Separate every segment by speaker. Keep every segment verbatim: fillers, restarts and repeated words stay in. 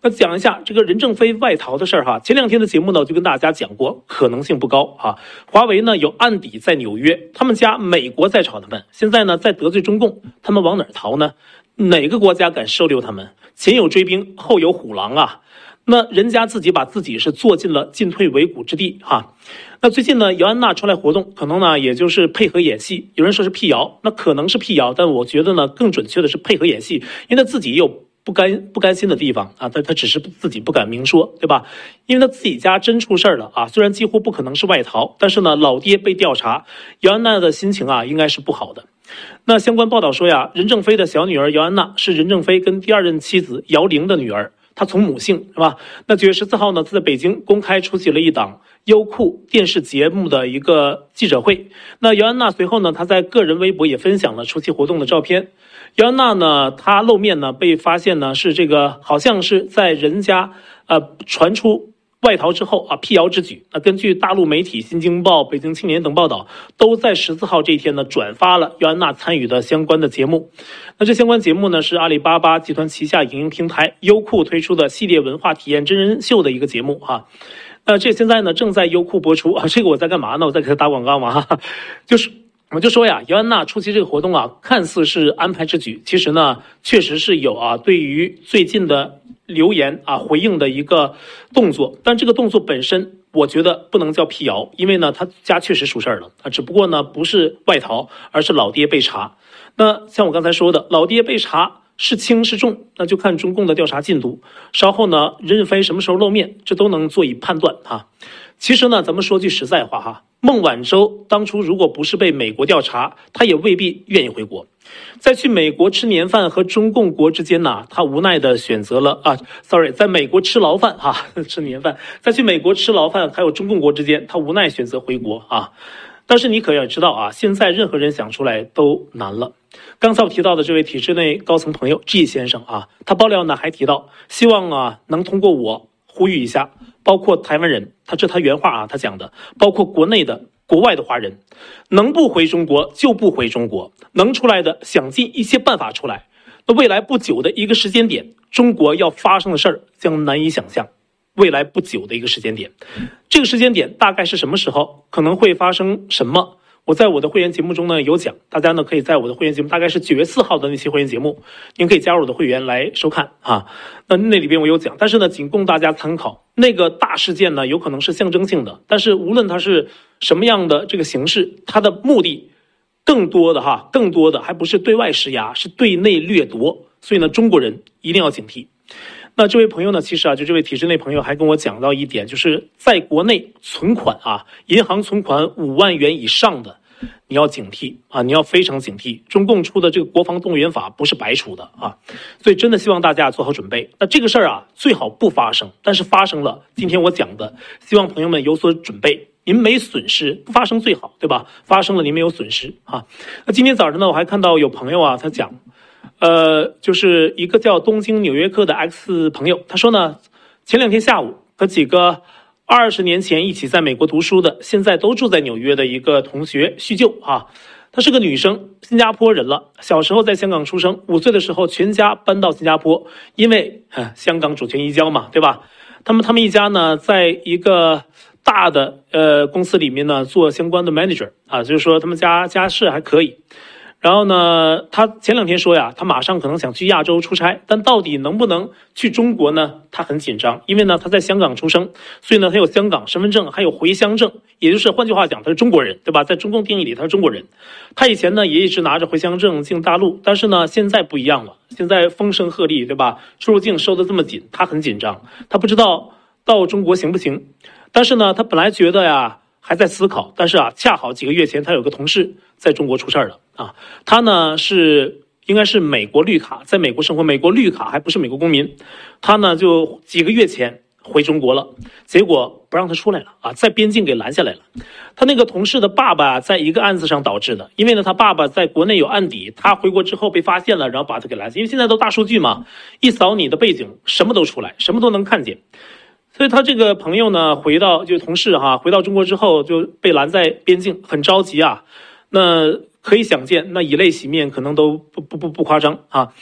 Speaker 1: 那讲一下这个任正非外逃的事儿哈。前两天的节目呢，我就跟大家讲过，可能性不高哈。华为呢有案底在纽约，他们家美国在炒他们，现在呢在得罪中共，他们往哪儿逃呢？哪个国家敢收留他们？前有追兵，后有虎狼啊！那人家自己把自己是做进了进退维谷之地哈。那最近呢，姚安娜出来活动，可能呢也就是配合演戏。有人说是辟谣，那可能是辟谣，但我觉得呢更准确的是配合演戏，因为他自己也有不甘不甘心的地方啊，他他只是自己不敢明说，对吧？因为他自己家真出事了啊，虽然几乎不可能是外逃，但是呢老爹被调查，姚安娜的心情啊应该是不好的。那相关报道说呀，任正非的小女儿姚安娜是任正非跟第二任妻子姚玲的女儿。他从母姓是吧？那九月十四号呢，他在北京公开出席了一档优酷电视节目的一个记者会。那姚安娜随后呢，她在个人微博也分享了出席活动的照片。姚安娜呢，她露面呢，被发现呢是这个好像是在人家呃传出外逃之后啊，辟谣之举。那根据大陆媒体《新京报》《北京青年》等报道，都在十四号这一天呢转发了姚安娜参与的相关的节目。那这相关节目呢是阿里巴巴集团旗下影音平台优酷推出的系列文化体验真人秀的一个节目哈。那这现在呢正在优酷播出啊。这个我在干嘛呢？我在给他打广告嘛哈。就是我就说呀，姚安娜出席这个活动啊，看似是安排之举，其实呢确实是有啊对于最近的留言啊回应的一个动作，但这个动作本身我觉得不能叫辟谣，因为呢他家确实出事了啊，只不过呢不是外逃，而是老爹被查。那像我刚才说的，老爹被查是轻是重，那就看中共的调查进度。稍后呢任正非什么时候露面，这都能做以判断哈。其实呢咱们说句实在话哈，孟晚舟当初如果不是被美国调查，他也未必愿意回国。在去美国吃年饭和中共国之间呢，他无奈的选择了啊 ，sorry， 在美国吃牢饭哈，吃年饭，在去美国吃牢饭还有中共国之间，他无奈选择回国啊。但是你可要知道啊，现在任何人想出来都难了。刚才我提到的这位体制内高层朋友 G 先生啊，他爆料呢还提到，希望啊能通过我呼吁一下，包括台湾人，他这他原话啊，他讲的，包括国内的、国外的华人，能不回中国就不回中国，能出来的想尽一切办法出来。那未来不久的一个时间点，中国要发生的事儿将难以想象。未来不久的一个时间点，这个时间点大概是什么时候？可能会发生什么？我在我的会员节目中呢有讲，大家呢可以在我的会员节目，大概是九月四号的那期会员节目，您可以加入我的会员来收看啊。那那里边我有讲，但是呢仅供大家参考。那个大事件呢有可能是象征性的，但是无论它是什么样的这个形式，它的目的更多的哈，更多的还不是对外施压，是对内掠夺。所以呢中国人一定要警惕。那这位朋友呢，其实啊，就这位体制内朋友还跟我讲到一点，就是在国内存款啊，银行存款五万元以上的，你要警惕啊，你要非常警惕。中共出的这个国防动员法不是白出的啊，所以真的希望大家做好准备。那这个事儿啊，最好不发生，但是发生了，今天我讲的，希望朋友们有所准备。您没损失，不发生最好，对吧？发生了您没有损失啊。那今天早上呢，我还看到有朋友啊，他讲。呃，就是一个叫东京纽约客的 X 朋友，他说呢，前两天下午和几个二十年前一起在美国读书的，现在都住在纽约的一个同学叙旧啊。她是个女生，新加坡人了，小时候在香港出生，五岁的时候全家搬到新加坡，因为、啊、香港主权移交嘛，对吧？他们他们一家呢，在一个大的呃公司里面呢做相关的 manager 啊，就是说他们家家世还可以。然后呢，他前两天说呀，他马上可能想去亚洲出差，但到底能不能去中国呢？他很紧张，因为呢他在香港出生，所以呢他有香港身份证，还有回乡证，也就是换句话讲，他是中国人，对吧？在中共定义里他是中国人。他以前呢也一直拿着回乡证进大陆，但是呢现在不一样了，现在风声鹤唳，对吧？出入境收得这么紧，他很紧张，他不知道到中国行不行。但是呢他本来觉得呀还在思考，但是啊恰好几个月前他有个同事在中国出事了啊，他呢是应该是美国绿卡，在美国生活，美国绿卡还不是美国公民，他呢就几个月前回中国了，结果不让他出来了啊，在边境给拦下来了。他那个同事的爸爸在一个案子上导致的，因为呢他爸爸在国内有案底，他回国之后被发现了，然后把他给拦下，因为现在都大数据嘛，一扫你的背景什么都出来，什么都能看见。所以他这个朋友呢回到就同事哈，回到中国之后就被拦在边境，很着急啊。那可以想见，那以泪洗面可能都不不不不夸张啊。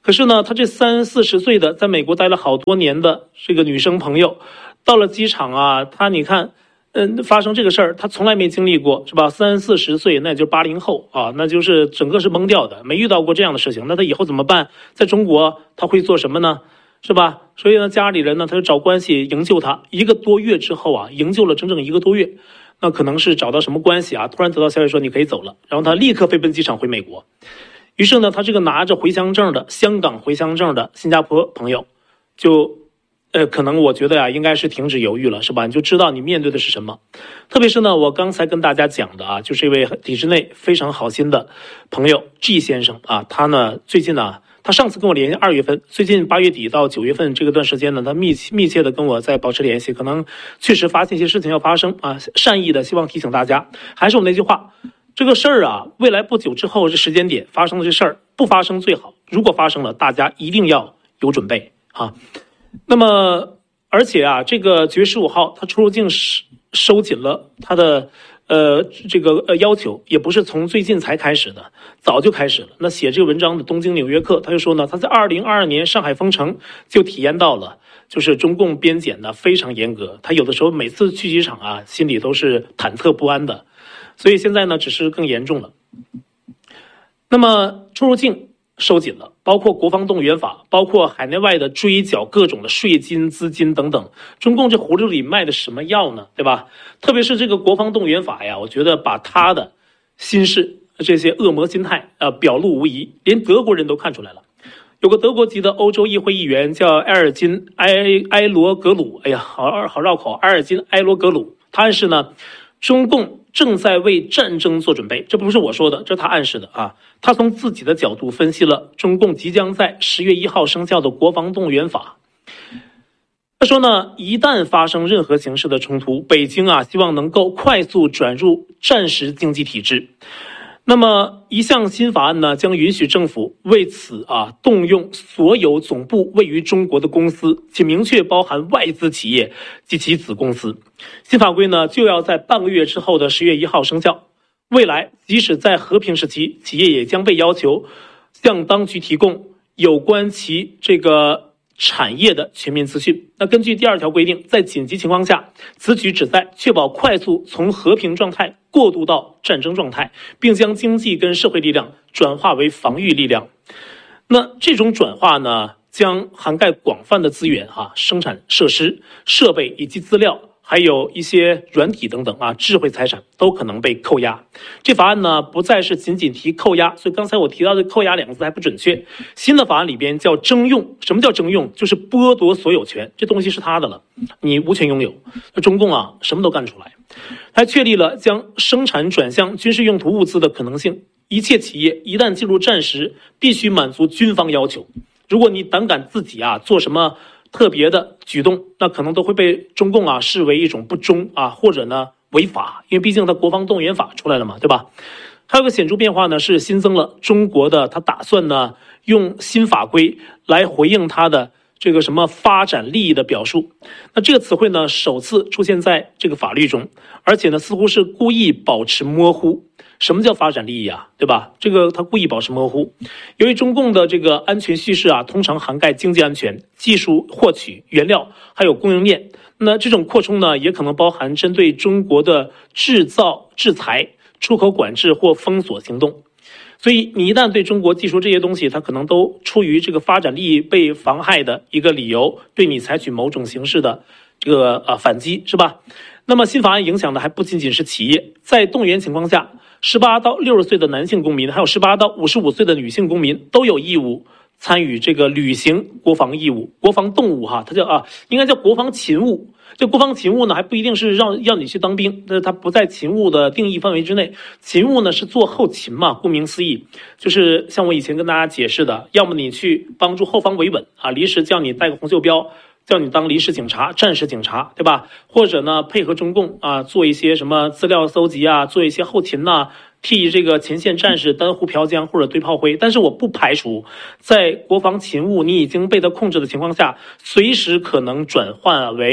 Speaker 1: 可是呢，他这三四十岁的在美国待了好多年的这个女生朋友，到了机场啊，他你看，嗯，发生这个事儿，他从来没经历过，是吧？三四十岁，那就是八零后啊，那就是整个是懵掉的，没遇到过这样的事情。那他以后怎么办？在中国他会做什么呢？是吧？所以呢，家里人呢，他就找关系营救他。一个多月之后啊，营救了整整一个多月，那可能是找到什么关系啊？突然得到消息说你可以走了，然后他立刻飞奔机场回美国。于是呢，他这个拿着回乡证的香港回乡证的新加坡朋友，就，呃，可能我觉得呀、啊，应该是停止犹豫了，是吧？你就知道你面对的是什么。特别是呢，我刚才跟大家讲的啊，就是一位体制内非常好心的朋友 G 先生啊，他呢最近呢，他上次跟我联系二月份，最近八月底到九月份这个段时间呢，他密密切的跟我在保持联系，可能确实发现一些事情要发生啊，善意的希望提醒大家，还是我那句话。这个事儿啊，未来不久之后这时间点发生的这事儿不发生最好，如果发生了，大家一定要有准备啊。那么，而且啊，这个九月十五号他出入境收紧了他的呃这个呃要求，也不是从最近才开始的，早就开始了。那写这个文章的《东京纽约客》他就说呢，他在二零二二年上海封城就体验到了，就是中共边检呢非常严格，他有的时候每次去机场啊，心里都是忐忑不安的。所以现在呢，只是更严重了。那么出入境收紧了，包括国防动员法，包括海内外的追缴各种的税金、资金等等。中共这葫芦里卖的什么药呢？对吧？特别是这个国防动员法呀，我觉得把他的心事、这些恶魔心态呃表露无遗，连德国人都看出来了。有个德国籍的欧洲议会议员叫埃尔金埃埃罗格鲁，哎呀，好好绕口，埃尔金埃罗格鲁，他暗示呢，中共正在为战争做准备，这不是我说的，这是他暗示的啊。他从自己的角度分析了中共即将在十月一号生效的国防动员法。他说呢，一旦发生任何形式的冲突，北京啊希望能够快速转入战时经济体制。那么一项新法案呢，将允许政府为此啊动用所有总部位于中国的公司，且明确包含外资企业及其子公司。新法规呢就要在半个月之后的十月一号生效。未来即使在和平时期，企业也将被要求向当局提供有关其这个产业的全面资讯。那根据第二条规定，在紧急情况下，此举旨在确保快速从和平状态过渡到战争状态，并将经济跟社会力量转化为防御力量。那这种转化呢，将涵盖广泛的资源啊、生产设施、设备以及资料，还有一些软体等等啊，智慧财产都可能被扣押。这法案呢，不再是仅仅提扣押，所以刚才我提到的扣押两个字还不准确。新的法案里边叫征用，什么叫征用？就是剥夺所有权，这东西是他的了，你无权拥有。那中共啊，什么都干出来。还确立了将生产转向军事用途物资的可能性。一切企业一旦进入战时，必须满足军方要求。如果你胆敢自己啊做什么特别的举动，那可能都会被中共啊视为一种不忠啊，或者呢违法，因为毕竟它国防动员法出来了嘛，对吧？还有个显著变化呢，是新增了中国的，他打算呢用新法规来回应他的这个什么发展利益的表述。那这个词汇呢，首次出现在这个法律中，而且呢，似乎是故意保持模糊。什么叫发展利益啊？对吧？这个他故意保持模糊。由于中共的这个安全叙事啊，通常涵盖经济安全、技术获取、原料，还有供应链。那这种扩充呢，也可能包含针对中国的制造、制裁、出口管制或封锁行动。所以你一旦对中国技术这些东西，它可能都出于这个发展利益被妨害的一个理由，对你采取某种形式的这个呃反击，是吧？那么新法案影响的还不仅仅是企业，在动员情况下，十八到六十岁的男性公民，还有十八到五十五岁的女性公民都有义务参与这个履行国防义务。国防动物哈，它叫啊，应该叫国防勤务。这国防勤务呢，还不一定是让要你去当兵，但是它不在勤务的定义范围之内。勤务呢是做后勤嘛，顾名思义，就是像我以前跟大家解释的，要么你去帮助后方维稳啊，临时叫你带个红袖标，叫你当临时警察、战时警察，对吧？或者呢，配合中共啊，做一些什么资料搜集啊，做一些后勤呐、啊，替这个前线战士担壶瓢浆或者堆炮灰。但是我不排除，在国防勤务你已经被他控制的情况下，随时可能转换为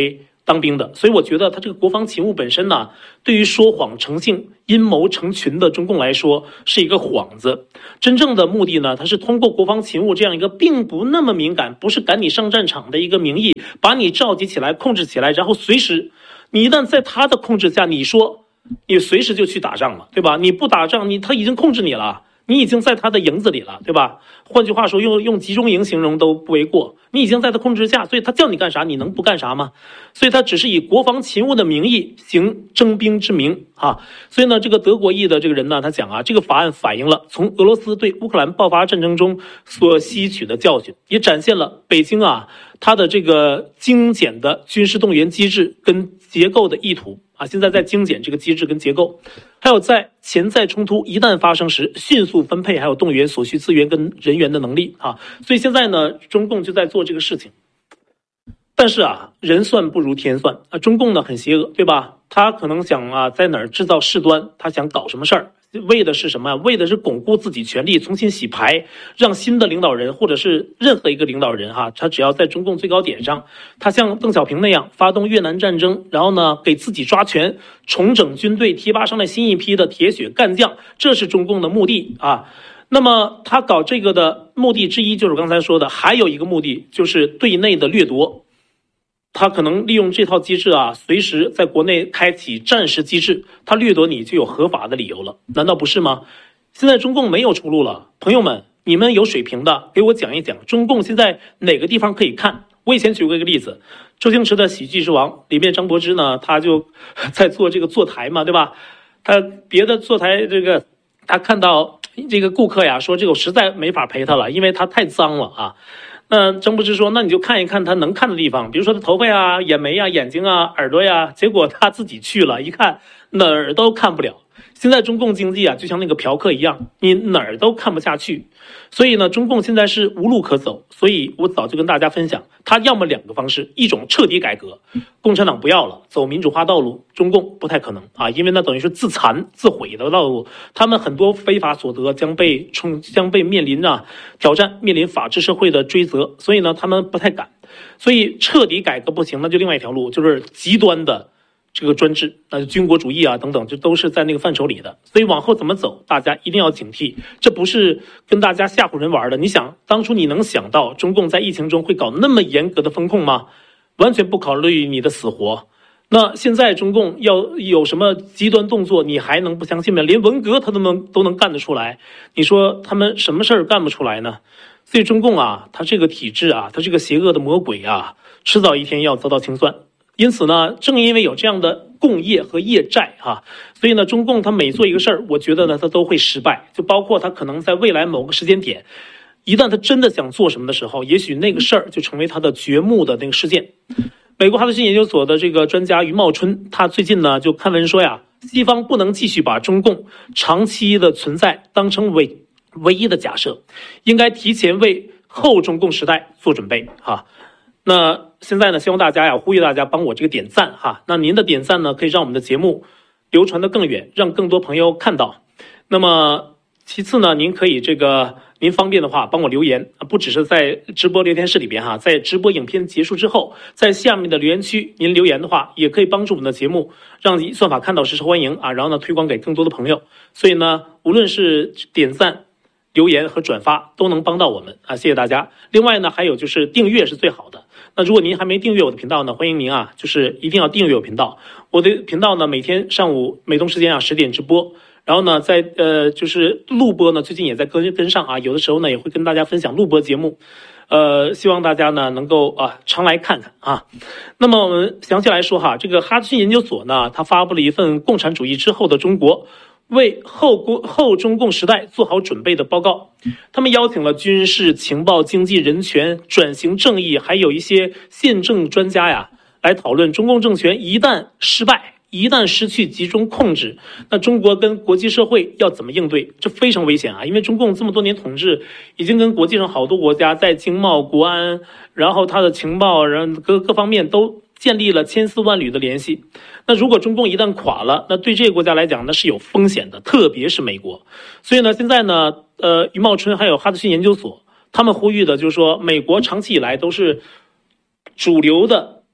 Speaker 1: 当兵的，所以我觉得他这个国防勤务本身呢，对于说谎成性、阴谋成群的中共来说是一个幌子。真正的目的呢，他是通过国防勤务这样一个并不那么敏感、不是赶你上战场的一个名义，把你召集起来、控制起来，然后随时，你一旦在他的控制下，你说你随时就去打仗了，对吧？你不打仗，你他已经控制你了。你已经在他的营子里了，对吧？换句话说，用用集中营形容都不为过。你已经在他控制下，所以他叫你干啥，你能不干啥吗？所以他只是以国防勤务的名义行征兵之名啊。所以呢，这个德国裔的这个人呢，他讲啊，这个法案反映了从俄罗斯对乌克兰爆发战争中所吸取的教训，也展现了北京啊他的这个精简的军事动员机制跟结构的意图啊。现在在精简这个机制跟结构。还有在潜在冲突一旦发生时，迅速分配还有动员所需资源跟人员的能力啊，所以现在呢，中共就在做这个事情。但是啊，人算不如天算啊，中共呢很邪恶，对吧？他可能想啊，在哪儿制造事端，他想搞什么事儿，为的是什么？为的是巩固自己权力，重新洗牌，让新的领导人或者是任何一个领导人哈，他只要在中共最高点上，他像邓小平那样发动越南战争，然后呢给自己抓权，重整军队，提拔上来新一批的铁血干将，这是中共的目的啊。那么他搞这个的目的之一就是我刚才说的，还有一个目的就是对内的掠夺。他可能利用这套机制啊，随时在国内开启战时机制，他掠夺你就有合法的理由了，难道不是吗？现在中共没有出路了，朋友们，你们有水平的给我讲一讲，中共现在哪个地方可以看？我以前举过一个例子，周星驰的《喜剧之王》里面，张柏芝呢，他就在做这个坐台嘛，对吧？他别的坐台这个，他看到这个顾客呀，说这个我实在没法陪他了，因为他太脏了啊。那张柏芝说，那你就看一看他能看的地方，比如说他头发呀、眼眉呀、眼睛啊、耳朵呀，结果他自己去了，一看哪儿都看不了。现在中共经济啊，就像那个嫖客一样，你哪儿都看不下去。所以呢，中共现在是无路可走。所以我早就跟大家分享，他要么两个方式，一种彻底改革，共产党不要了，走民主化道路，中共不太可能啊，因为那等于是自残自毁的道路，他们很多非法所得将被冲将被面临啊挑战，面临法治社会的追责，所以呢，他们不太敢。所以彻底改革不行，那就另外一条路，就是极端的这个专制，那就军国主义啊等等，这都是在那个范畴里的。所以往后怎么走，大家一定要警惕，这不是跟大家吓唬人玩的。你想，当初你能想到中共在疫情中会搞那么严格的风控吗？完全不考虑你的死活。那现在中共要有什么极端动作，你还能不相信吗？连文革他都能都能干得出来，你说他们什么事儿干不出来呢？所以中共啊，他这个体制啊，他这个邪恶的魔鬼啊，迟早一天要遭到清算。因此呢，正因为有这样的共业和业债啊，所以呢，中共他每做一个事儿，我觉得呢，他都会失败。就包括他可能在未来某个时间点，一旦他真的想做什么的时候，也许那个事儿就成为他的掘墓的那个事件。美国哈德逊研究所的这个专家于茂春，他最近呢就刊文说呀，西方不能继续把中共长期的存在当成唯唯一的假设，应该提前为后中共时代做准备哈。那现在呢，希望大家呀，呼吁大家帮我这个点赞哈。那您的点赞呢，可以让我们的节目流传得更远，让更多朋友看到。那么其次呢，您可以这个您方便的话帮我留言，不只是在直播聊天室里边哈，在直播影片结束之后，在下面的留言区您留言的话，也可以帮助我们的节目让算法看到实时欢迎啊，然后呢推广给更多的朋友。所以呢，无论是点赞、留言和转发都能帮到我们啊，谢谢大家。另外呢，还有就是订阅是最好的。那如果您还没订阅我的频道呢，欢迎您啊，就是一定要订阅我频道。我的频道呢，每天上午美东时间啊十点直播，然后呢，在呃就是录播呢，最近也在跟跟上啊，有的时候呢也会跟大家分享录播节目，呃，希望大家呢能够啊常来看看啊。那么我们详细来说哈，这个哈德逊研究所呢，他发布了一份共产主义之后的中国，为后国后中共时代做好准备的报告。他们邀请了军事、情报、经济、人权、转型正义，还有一些宪政专家呀，来讨论中共政权一旦失败，一旦失去集中控制，那中国跟国际社会要怎么应对？这非常危险啊！因为中共这么多年统治，已经跟国际上好多国家在经贸、国安，然后它的情报，然后各各方面都建立了千丝万缕的联系。那如果中共一旦垮了，那对这个国家来讲那是有风险的，特别是美国。所以呢，现在呢，呃，于茂春还有哈德逊研究所，他们呼吁的就是说，美国长期以来都是主流的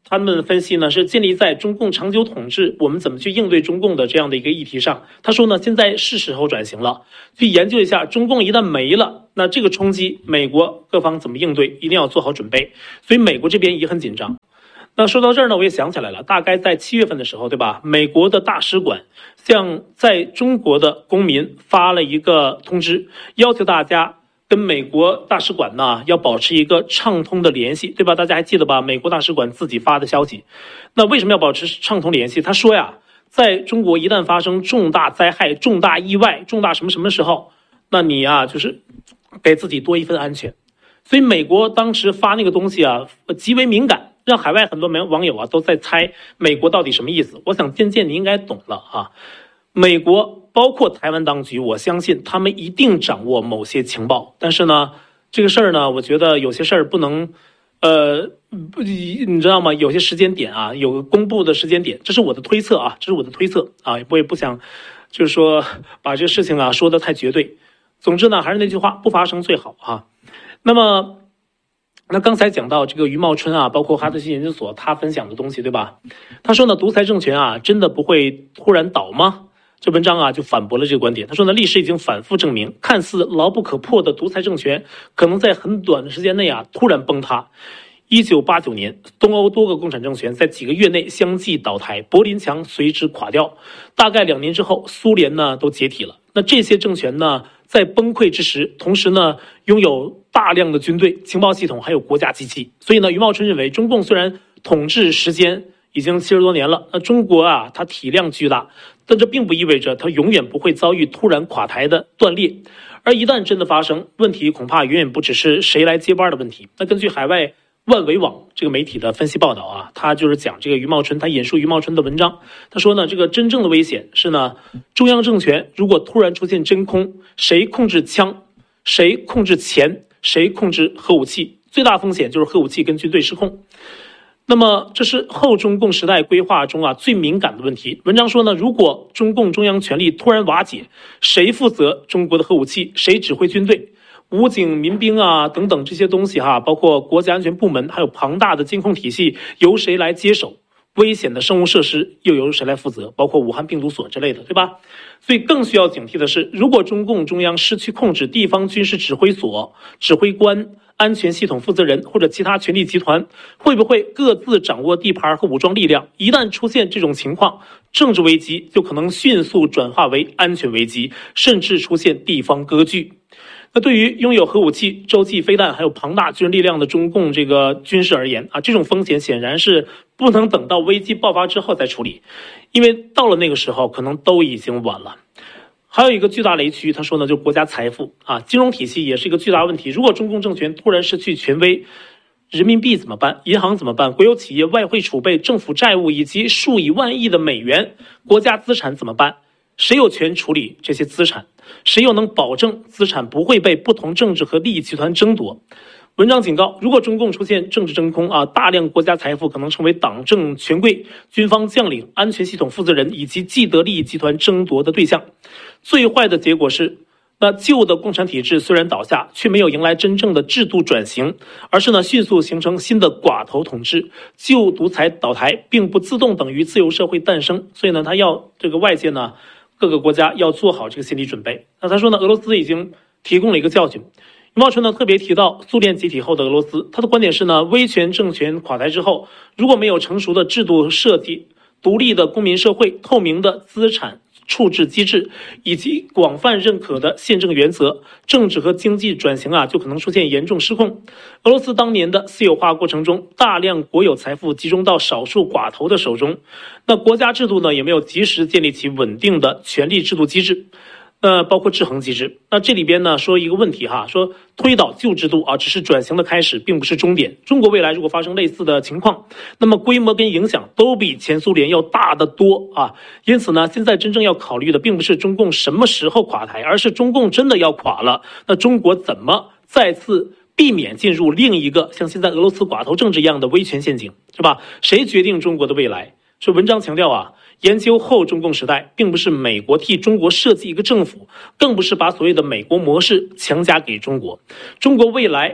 Speaker 1: 他们分析呢是建立在中共长久统治，我们怎么去应对中共的这样的一个议题上。他说呢，现在是时候转型了，去研究一下中共一旦没了，那这个冲击美国各方怎么应对，一定要做好准备。所以美国这边也很紧张。那说到这儿呢，我也想起来了，大概在七月份的时候，对吧？美国的大使馆向在中国的公民发了一个通知，要求大家跟美国大使馆呢要保持一个畅通的联系，对吧？大家还记得吧？美国大使馆自己发的消息。那为什么要保持畅通联系？他说呀，在中国一旦发生重大灾害、重大意外、重大什么什么时候，那你啊就是给自己多一份安全。所以美国当时发那个东西啊极为敏感，让海外很多网友啊都在猜美国到底什么意思。我想渐渐你应该懂了啊。美国包括台湾当局，我相信他们一定掌握某些情报，但是呢，这个事儿呢，我觉得有些事儿不能，呃，你知道吗？有些时间点啊，有公布的时间点，这是我的推测啊，这是我的推测啊，我也不想，就是说把这个事情啊说得太绝对。总之呢，还是那句话，不发生最好啊。那么。那刚才讲到这个余茂春啊，包括哈德逊研究所他分享的东西，对吧？他说呢，独裁政权啊，真的不会突然倒吗？这文章啊就反驳了这个观点。他说呢，历史已经反复证明，看似牢不可破的独裁政权，可能在很短的时间内啊突然崩塌。一九八九年，东欧多个共产政权在几个月内相继倒台，柏林墙随之垮掉。大概两年之后，苏联呢都解体了。那这些政权呢，在崩溃之时，同时呢拥有大量的军队、情报系统，还有国家机器。所以呢，余茂春认为，中共虽然统治时间已经七十多年了，那中国啊，它体量巨大，但这并不意味着它永远不会遭遇突然垮台的断裂。而一旦真的发生，问题恐怕远远不只是谁来接班的问题。那根据海外万维网这个媒体的分析报道啊，他就是讲这个余茂春，他引述余茂春的文章，他说呢，这个真正的危险是呢，中央政权如果突然出现真空，谁控制枪，谁控制钱，谁控制核武器，最大风险就是核武器跟军队失控。那么这是后中共时代规划中啊最敏感的问题。文章说呢，如果中共中央权力突然瓦解，谁负责中国的核武器，谁指挥军队，武警、民兵啊等等这些东西哈，包括国家安全部门，还有庞大的监控体系，由谁来接手？危险的生物设施又由谁来负责？包括武汉病毒所之类的，对吧？所以更需要警惕的是，如果中共中央失去控制，地方军事指挥所、指挥官、安全系统负责人或者其他权力集团，会不会各自掌握地盘和武装力量？一旦出现这种情况，政治危机就可能迅速转化为安全危机，甚至出现地方割据。那对于拥有核武器、洲际飞弹还有庞大军事力量的中共这个军事而言啊，这种风险显然是不能等到危机爆发之后再处理，因为到了那个时候可能都已经晚了。还有一个巨大雷区，他说呢，就国家财富啊，金融体系也是一个巨大问题。如果中共政权突然失去权威，人民币怎么办？银行怎么办？国有企业、外汇储备、政府债务以及数以万亿的美元国家资产怎么办？谁有权处理这些资产？谁又能保证资产不会被不同政治和利益集团争夺？文章警告，如果中共出现政治真空啊，大量国家财富可能成为党政权贵、军方将领、安全系统负责人以及既得利益集团争夺的对象。最坏的结果是，那旧的共产体制虽然倒下，却没有迎来真正的制度转型，而是呢迅速形成新的寡头统治。旧独裁倒台并不自动等于自由社会诞生，所以呢，他要这个外界呢。各个国家要做好这个心理准备。那他说呢，俄罗斯已经提供了一个教训。余茂春呢特别提到苏联解体后的俄罗斯，他的观点是呢，威权政权垮台之后，如果没有成熟的制度设计、独立的公民社会、透明的资产处置机制以及广泛认可的宪政原则，政治和经济转型啊就可能出现严重失控。俄罗斯当年的私有化过程中，大量国有财富集中到少数寡头的手中，那国家制度呢也没有及时建立起稳定的权力制度机制。呃，包括制衡机制。那这里边呢说一个问题哈，说推倒旧制度啊，只是转型的开始，并不是终点。中国未来如果发生类似的情况，那么规模跟影响都比前苏联要大得多啊。因此呢，现在真正要考虑的并不是中共什么时候垮台，而是中共真的要垮了，那中国怎么再次避免进入另一个像现在俄罗斯寡头政治一样的威权陷阱，是吧？谁决定中国的未来？所以文章强调啊，研究后中共时代，并不是美国替中国设计一个政府，更不是把所谓的美国模式强加给中国。中国未来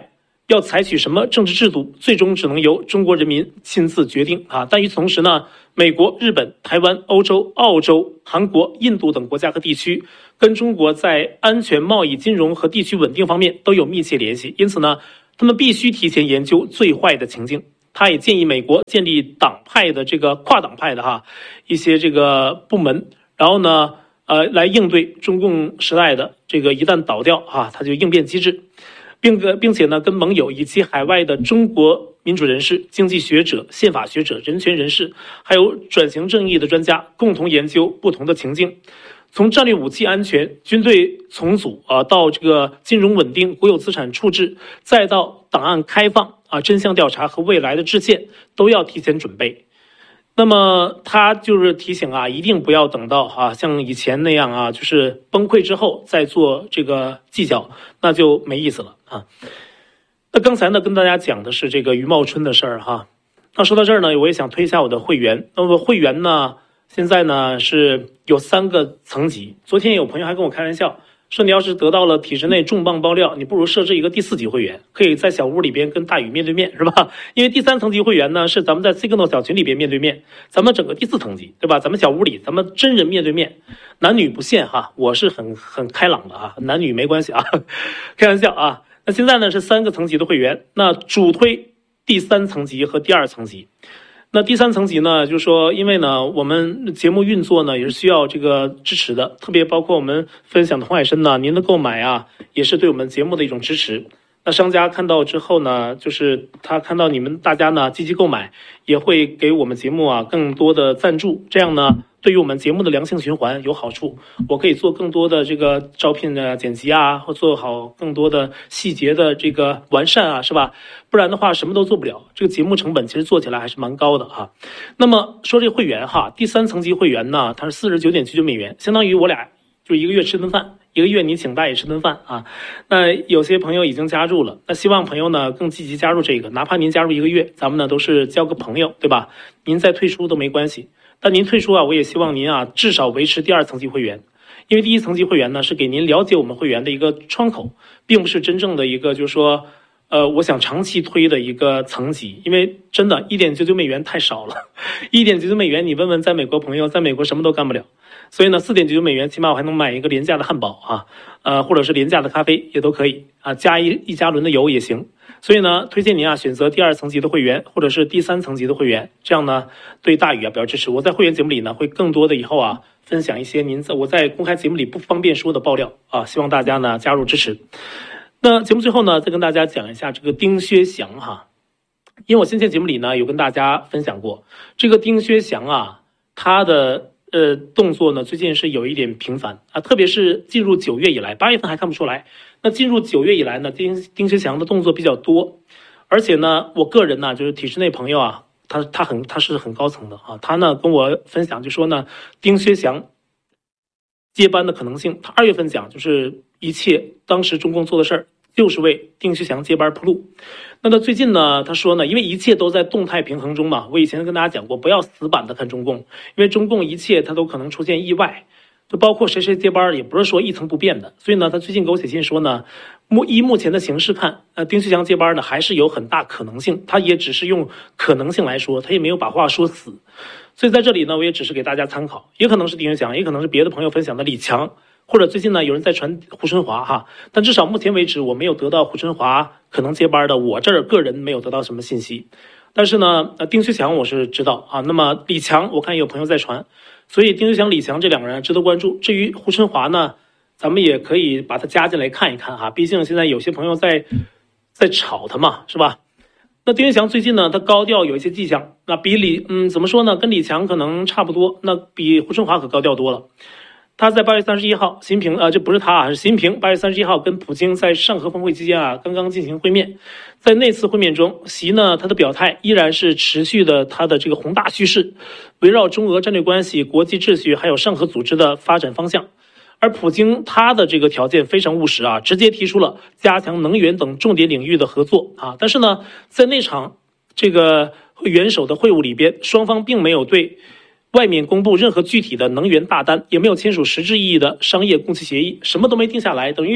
Speaker 1: 要采取什么政治制度，最终只能由中国人民亲自决定啊。但与此同时呢，美国、日本、台湾、欧洲、澳洲、韩国、印度等国家和地区跟中国在安全、贸易、金融和地区稳定方面都有密切联系，因此呢，他们必须提前研究最坏的情境。他也建议美国建立党派的这个跨党派的哈一些这个部门，然后呢，呃，来应对中共时代的这个一旦倒掉啊，他就应变机制，并并且呢，跟盟友以及海外的中国民主人士、经济学者、宪法学者、人权人士，还有转型正义的专家共同研究不同的情境。从战略武器安全、军队重组啊，到这个金融稳定、国有资产处置，再到档案开放啊、真相调查和未来的制宪，都要提前准备。那么他就是提醒啊，一定不要等到啊像以前那样啊，就是崩溃之后再做这个计较，那就没意思了啊。那刚才呢跟大家讲的是这个余茂春的事儿哈。那说到这儿呢，我也想推一下我的会员。那么会员呢，现在呢是有三个层级。昨天有朋友还跟我开玩笑说，你要是得到了体制内重磅爆料，你不如设置一个第四级会员，可以在小屋里边跟大宇面对面，是吧？因为第三层级会员呢是咱们在 Signal 小群里边面对面，咱们整个第四层级，对吧？咱们小屋里咱们真人面对面，男女不限哈，我是很很开朗的啊，男女没关系啊，开玩笑啊。那现在呢是三个层级的会员，那主推第三层级和第二层级。那第三层级呢，就是说，因为呢，我们节目运作呢也是需要这个支持的，特别包括我们分享的红海参呢，您的购买啊，也是对我们节目的一种支持。那商家看到之后呢，就是他看到你们大家呢积极购买，也会给我们节目啊更多的赞助，这样呢，对于我们节目的良性循环有好处。我可以做更多的这个招聘的剪辑啊，或做好更多的细节的这个完善啊，是吧？不然的话什么都做不了。这个节目成本其实做起来还是蛮高的啊。那么说这会员哈，第三层级会员呢，它是四十九点九九美元，相当于我俩就一个月吃顿饭。一个月你请大爷吃顿饭啊，那有些朋友已经加入了，那希望朋友呢更积极加入这个，哪怕您加入一个月，咱们呢都是交个朋友，对吧？您再退出都没关系，但您退出啊，我也希望您啊至少维持第二层级会员，因为第一层级会员呢是给您了解我们会员的一个窗口，并不是真正的一个就是说，呃，我想长期推的一个层级，因为真的一点九九美元太少了，一点九九美元你问问在美国朋友，在美国什么都干不了。所以呢，四点九九美元，起码我还能买一个廉价的汉堡啊，呃，或者是廉价的咖啡也都可以啊，加一一加仑的油也行。所以呢，推荐您啊选择第二层级的会员，或者是第三层级的会员，这样呢对大宇啊表示支持。我在会员节目里呢会更多的以后啊分享一些您在我在公开节目里不方便说的爆料啊，希望大家呢加入支持。那节目最后呢，再跟大家讲一下这个丁薛祥哈，因为我先前节目里呢有跟大家分享过这个丁薛祥啊，他的。呃，动作呢最近是有一点频繁啊，特别是进入九月以来，八月份还看不出来。那进入九月以来呢，丁丁薛祥的动作比较多，而且呢，我个人呢就是体制内朋友啊，他他很他是很高层的啊，他呢跟我分享就说呢，丁薛祥接班的可能性，他二月份讲就是一切当时中共做的事儿就是为丁薛祥接班铺路。那他最近呢，他说呢，因为一切都在动态平衡中嘛，我以前跟大家讲过，不要死板的看中共，因为中共一切它都可能出现意外，就包括谁谁接班也不是说一成不变的。所以呢，他最近给我写信说呢，目依目前的形势看，呃，丁薛祥接班呢还是有很大可能性，他也只是用可能性来说，他也没有把话说死。所以在这里呢，我也只是给大家参考，也可能是丁薛祥，也可能是别的朋友分享的李强。或者最近呢，有人在传胡春华哈，但至少目前为止，我没有得到胡春华可能接班的，我这儿个人没有得到什么信息。但是呢，呃，丁薛祥我是知道啊。那么李强，我看有朋友在传，所以丁薛祥、李强这两个人值得关注。至于胡春华呢，咱们也可以把他加进来看一看哈，毕竟现在有些朋友在在炒他嘛，是吧？那丁薛祥最近呢，他高调有一些迹象，那比李嗯怎么说呢，跟李强可能差不多，那比胡春华可高调多了。他在八月三十一号，习近平啊，这不是他啊，是习近平。八月三十一号跟普京在上合峰会期间啊，刚刚进行会面。在那次会面中，习呢他的表态依然是持续的他的这个宏大叙事，围绕中俄战略关系、国际秩序还有上合组织的发展方向。而普京他的这个条件非常务实啊，直接提出了加强能源等重点领域的合作啊。但是呢，在那场这个元首的会晤里边，双方并没有对外面公布任何具体的能源大单，也没有签署实质意义的商业供气协议，什么都没定下来，等于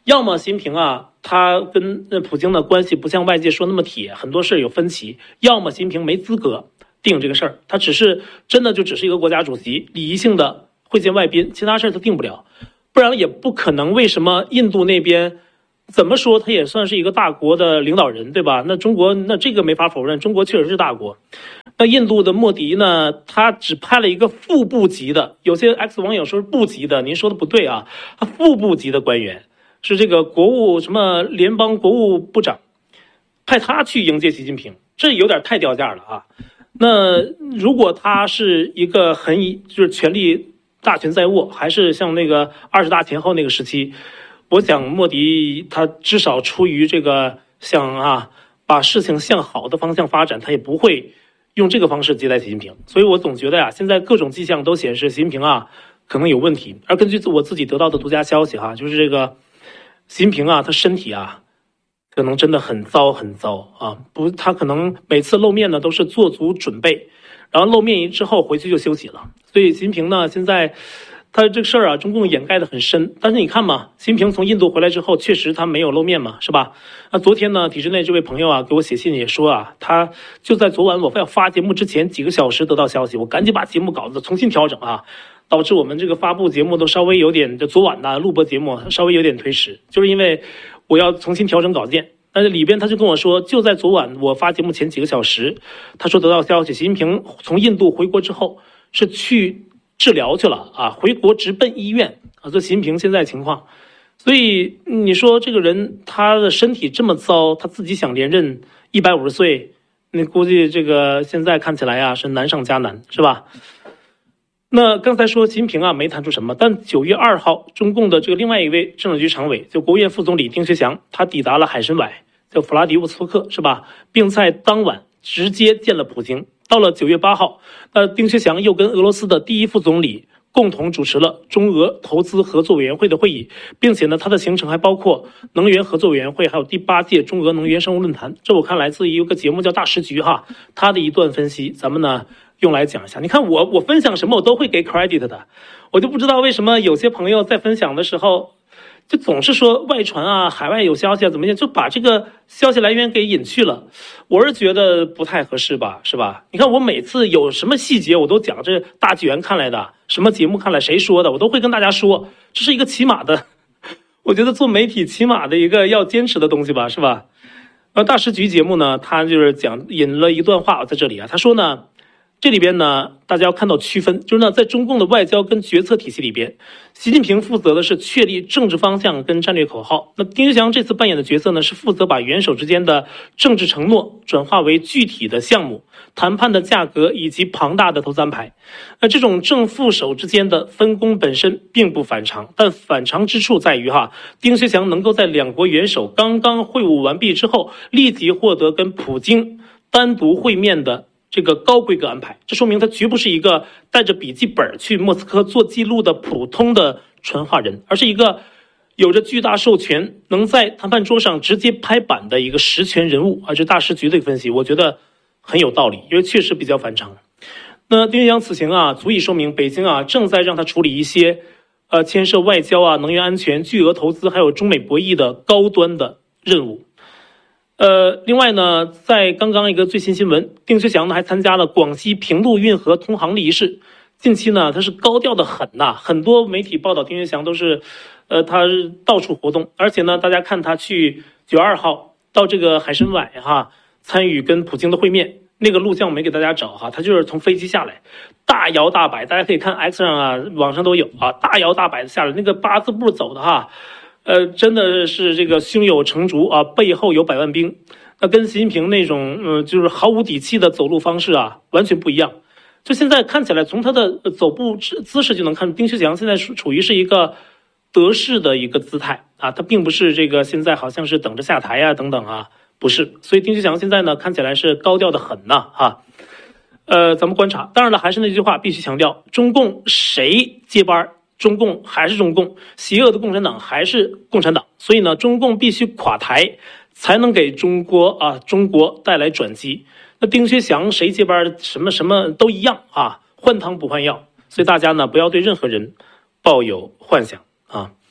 Speaker 1: 要么习近平啊，他跟普京的关系不像外界说那么铁，很多事有分歧；要么习近平没资格定这个事儿，他只是真的就只是一个国家主席，礼仪性的会见外宾，其他事儿他定不了，不然也不可能。为什么印度那边怎么说他也算是一个大国的领导人，对吧？那中国那这个没法否认，中国确实是大国。那印度的莫迪呢，他只派了一个副部级的，有些 X 网友说是部级的，您说的不对啊，他副部级的官员是这个国务什么联邦国务部长，派他去迎接习近平，这有点太掉价了啊。那如果他是一个很就是权力大权在握，还是像那个二十大前后那个时期，我想莫迪他至少出于这个想啊把事情向好的方向发展，他也不会用这个方式接待习近平。所以我总觉得呀、啊，现在各种迹象都显示习近平啊可能有问题。而根据我自己得到的独家消息哈、啊，就是这个习近平啊，他身体啊可能真的很糟很糟啊，不，他可能每次露面呢都是做足准备，然后露面之后回去就休息了。所以习近平呢现在他这个事儿啊，中共掩盖的很深。但是你看嘛，习近平从印度回来之后，确实他没有露面嘛，是吧？那昨天呢，体制内这位朋友啊给我写信也说啊，他就在昨晚我要发节目之前几个小时得到消息，我赶紧把节目稿子重新调整啊，导致我们这个发布节目都稍微有点，就昨晚呢录播节目稍微有点推迟，就是因为我要重新调整稿件。但是里边他就跟我说，就在昨晚我发节目前几个小时，他说得到消息，习近平从印度回国之后是去治疗去了啊，回国直奔医院啊，这习近平现在情况。所以你说这个人他的身体这么糟，他自己想连任一百五十岁，你估计这个现在看起来啊是难上加难，是吧？那刚才说习近平啊没谈出什么，但九月二号，中共的这个另外一位政治局常委，就国务院副总理丁薛祥，他抵达了海参崴，叫弗拉迪沃斯托克，是吧？并在当晚直接见了普京。到了九月八号，呃，丁薛祥又跟俄罗斯的第一副总理共同主持了中俄投资合作委员会的会议，并且呢，他的行程还包括能源合作委员会，还有第八届中俄能源商务论坛。这我看来自于一个节目叫《大时局》哈，他的一段分析，咱们呢用来讲一下。你看我我分享什么我都会给 credit 的，我就不知道为什么有些朋友在分享的时候，就总是说外传啊，海外有消息啊，怎么样，就把这个消息来源给隐去了。我是觉得不太合适吧，是吧？你看我每次有什么细节，我都讲这大纪元看来的，什么节目看来谁说的，我都会跟大家说，这是一个起码的，我觉得做媒体起码的一个要坚持的东西吧，是吧？呃，大时局节目呢，他就是讲引了一段话在这里啊，他说呢，这里边呢，大家要看到区分，就是呢，在中共的外交跟决策体系里边，习近平负责的是确立政治方向跟战略口号。那丁薛祥这次扮演的角色呢，是负责把元首之间的政治承诺转化为具体的项目、谈判的价格以及庞大的投资安排。那这种正副手之间的分工本身并不反常，但反常之处在于哈，丁薛祥能够在两国元首刚刚会晤完毕之后，立即获得跟普京单独会面的这个高规格安排，这说明他绝不是一个带着笔记本去莫斯科做记录的普通的传话人，而是一个有着巨大授权，能在谈判桌上直接拍板的一个实权人物。而这大时局的分析，我觉得很有道理，因为确实比较反常。那丁薛祥此行啊，足以说明北京啊正在让他处理一些呃牵涉外交啊、能源安全、巨额投资还有中美博弈的高端的任务。呃，另外呢，在刚刚一个最新新闻，丁薛祥呢还参加了广西平陆运河通航的仪式。近期呢，他是高调的很呐、啊，很多媒体报道丁薛祥都是，呃，他到处活动，而且呢，大家看他去九月二号到这个海参崴哈，参与跟普京的会面，那个录像我没给大家找哈，他就是从飞机下来，大摇大摆，大家可以看 X 上啊，网上都有啊，大摇大摆的下来，那个八字步走的哈。呃，真的是这个胸有成竹啊，背后有百万兵，那跟习近平那种呃就是毫无底气的走路方式啊，完全不一样。就现在看起来，从他的走步姿势就能看出，丁薛祥现在处于是一个得势的一个姿态啊，他并不是这个现在好像是等着下台啊等等啊，不是。所以丁薛祥现在呢，看起来是高调的很呐哈。呃，咱们观察，当然了，还是那句话，必须强调，中共谁接班？中共还是中共，邪恶的共产党还是共产党，所以呢，中共必须垮台，才能给中国啊中国带来转机。那丁薛祥谁接班，什么什么都一样啊，换汤不换药。所以大家呢，不要对任何人抱有幻想啊。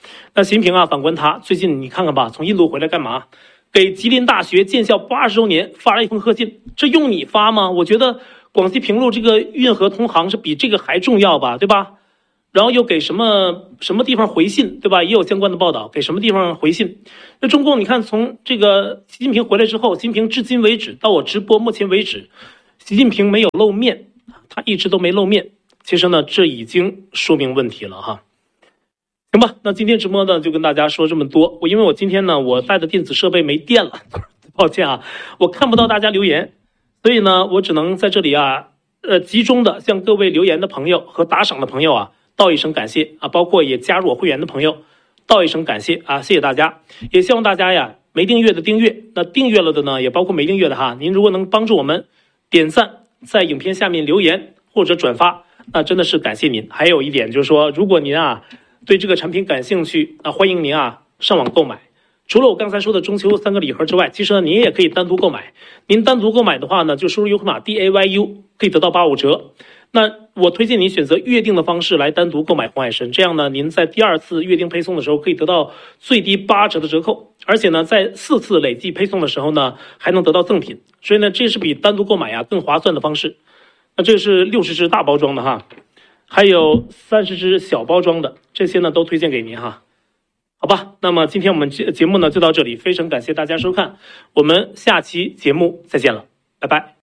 Speaker 1: 那习近平啊，反观他最近你看看吧，从印度回来干嘛？给吉林大学建校八十周年发了一封贺信，这用你发吗？我觉得广西平陆这个运河通航是比这个还重要吧，对吧？然后又给什么什么地方回信，对吧？也有相关的报道，给什么地方回信？那中共你看，从这个习近平回来之后，习近平至今为止到我直播目前为止，习近平没有露面，他一直都没露面。其实呢，这已经说明问题了哈。行吧，那今天直播呢就跟大家说这么多。我因为我今天呢我带的电子设备没电了，抱歉啊，我看不到大家留言，所以呢我只能在这里啊，呃集中的向各位留言的朋友和打赏的朋友啊道一声感谢啊，包括也加入我会员的朋友道一声感谢啊，谢谢大家，也希望大家呀没订阅的订阅，那订阅了的呢也包括没订阅的哈，您如果能帮助我们点赞，在影片下面留言或者转发，那真的是感谢您。还有一点就是说，如果您啊对这个产品感兴趣，那欢迎您啊上网购买。除了我刚才说的中秋三个礼盒之外，其实呢您也可以单独购买。您单独购买的话呢，就输入优惠码 D A Y U 可以得到八五折。那我推荐您选择约定的方式来单独购买红海参，这样呢您在第二次约定配送的时候可以得到最低八折的折扣，而且呢在四次累计配送的时候呢还能得到赠品，所以呢这是比单独购买呀更划算的方式。那这是六十支大包装的哈。还有三十支小包装的，这些呢都推荐给您哈，好吧？那么今天我们节节目呢就到这里，非常感谢大家收看，我们下期节目再见了，拜拜。